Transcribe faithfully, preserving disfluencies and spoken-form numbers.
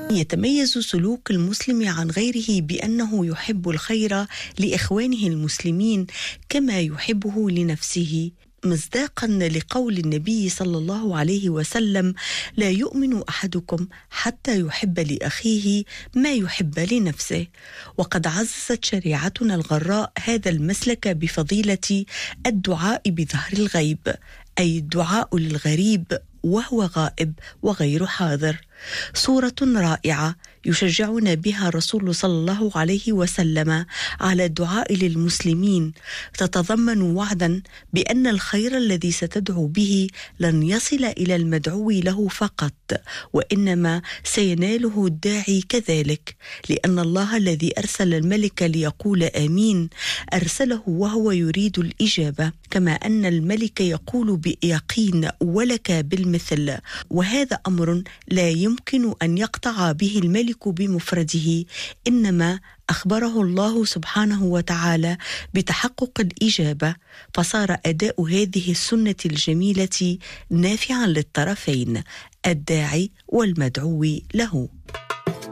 يتميز سلوك المسلم عن غيره بأنه يحب الخير لإخوانه المسلمين كما يحبه لنفسه، مصداقا لقول النبي صلى الله عليه وسلم: لا يؤمن أحدكم حتى يحب لأخيه ما يحب لنفسه. وقد عززت شريعتنا الغراء هذا المسلك بفضيلة الدعاء بظهر الغيب، أي الدعاء للغريب وهو غائب وغير حاضر، صورة رائعة يشجعنا بها الرسول صلى الله عليه وسلم على الدعاء للمسلمين، تتضمن وعدا بأن الخير الذي ستدعو به لن يصل إلى المدعو له فقط، وإنما سيناله الداعي كذلك، لأن الله الذي أرسل الملك ليقول آمين أرسله وهو يريد الإجابة، كما أن الملك يقول بيقين ولك بالمثل، وهذا أمر لا يمكن أن يقطع به الملك بمفرده، إنما أخبره الله سبحانه وتعالى بتحقق الإجابة، فصار أداء هذه السنة الجميلة نافعا للطرفين، الداعي والمدعو له.